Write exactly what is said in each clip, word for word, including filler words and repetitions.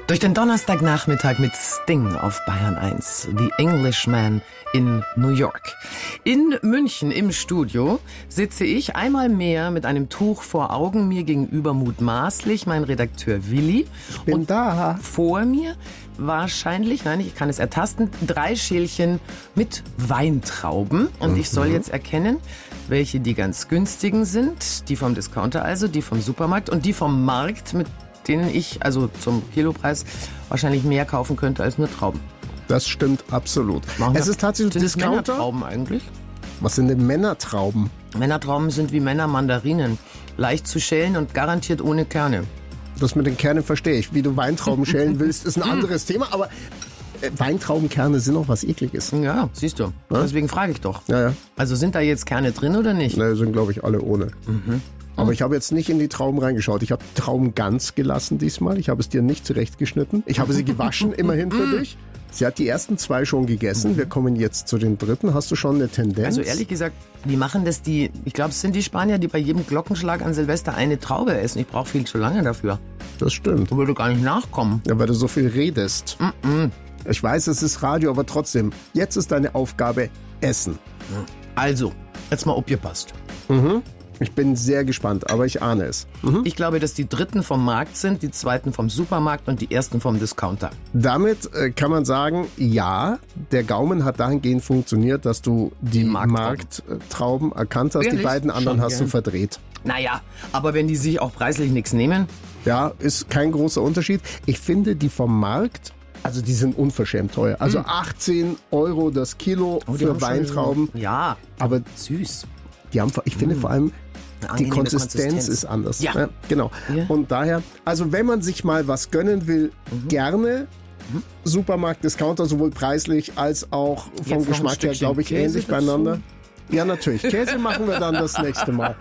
Durch den Donnerstagnachmittag mit Sting auf Bayern eins. The Englishman in New York. In München im Studio sitze ich einmal mehr mit einem Tuch vor Augen, mir gegenüber mutmaßlich mein Redakteur Willi. Ich bin und da. Vor mir wahrscheinlich, nein, ich kann es ertasten, drei Schälchen mit Weintrauben. Und mhm. ich soll jetzt erkennen, welche die ganz günstigen sind. Die vom Discounter also, die vom Supermarkt und die vom Markt, mit denen ich also zum Kilopreis wahrscheinlich mehr kaufen könnte als nur Trauben. Das stimmt absolut. Machen es wir, ist tatsächlich sind Discounter. Männertrauben eigentlich? Was sind denn Männertrauben? Männertrauben sind wie Männermandarinen. Leicht zu schälen und garantiert ohne Kerne. Das mit den Kernen verstehe ich. Wie du Weintrauben schälen willst, ist ein anderes Thema. Aber äh, Weintraubenkerne sind auch was Ekliges. Ja, siehst du. Ja? Deswegen frage ich doch. Ja, ja. Also sind da jetzt Kerne drin oder nicht? Ne, sind glaube ich alle ohne. Mhm. Aber ich habe jetzt nicht in die Trauben reingeschaut. Ich habe die Trauben ganz gelassen diesmal. Ich habe es dir nicht zurechtgeschnitten. Ich habe sie gewaschen, immerhin für dich. Sie hat die ersten zwei schon gegessen. Wir kommen jetzt zu den dritten. Hast du schon eine Tendenz? Also ehrlich gesagt, die machen das die, ich glaube, es sind die Spanier, die bei jedem Glockenschlag an Silvester eine Traube essen. Ich brauche viel zu lange dafür. Das stimmt. Du würdest gar nicht nachkommen. Ja, weil du so viel redest. Mm-mm. Ich weiß, es ist Radio, aber trotzdem. Jetzt ist deine Aufgabe Essen. Also, jetzt mal aufgepasst. Mhm. Ich bin sehr gespannt, aber ich ahne es. Mhm. Ich glaube, dass die dritten vom Markt sind, die zweiten vom Supermarkt und die ersten vom Discounter. Damit äh, kann man sagen, ja, der Gaumen hat dahingehend funktioniert, dass du die, die Markttrauben erkannt hast. Ehrlich? Die beiden anderen Schon hast gern. du verdreht. Naja, aber wenn die sich auch preislich nichts nehmen? Ja, ist kein großer Unterschied. Ich finde, die vom Markt, also die sind unverschämt teuer. Also hm. achtzehn Euro das Kilo oh, für Weintrauben. Schon, ja, aber süß. Die haben, ich finde hm. vor allem, die Konsistenz, Konsistenz ist anders. Ja. ja genau. Ja. Und daher, also wenn man sich mal was gönnen will, mhm. gerne mhm. Supermarkt, Discounter, sowohl preislich als auch vom Jetzt Geschmack her, glaube ich, Käse ähnlich dazu. beieinander. Ja, natürlich. Käse machen wir dann das nächste Mal.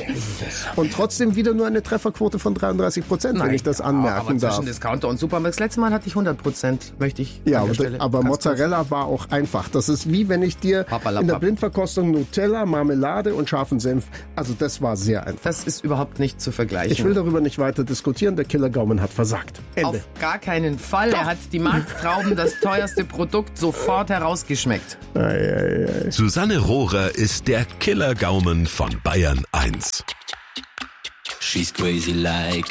Und trotzdem wieder nur eine Trefferquote von dreiunddreißig Prozent, wenn ich das anmerken aber darf. Zwischen Discounter und Supermarkt. Das letzte Mal hatte ich hundert Prozent, möchte ich Ja, aber, aber Mozzarella kurz. war auch einfach. Das ist wie wenn ich dir Papalapap. in der Blindverkostung Nutella, Marmelade und scharfen Senf, also das war sehr einfach. Das ist überhaupt nicht zu vergleichen. Ich will darüber nicht weiter diskutieren. Der Killer Gaumen hat versagt. Ende. Auf gar keinen Fall. Doch. Er hat die Markttrauben, das teuerste Produkt, sofort herausgeschmeckt. Ei, ei, ei. Susanne Rohrer ist der Killer Gaumen von Bayern eins. She's crazy like